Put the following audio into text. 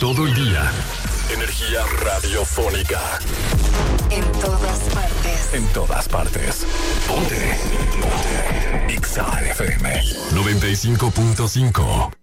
todo el día. Energía radiofónica. En todas partes. En todas partes. Ponte. Ponte. XR FM 95.5.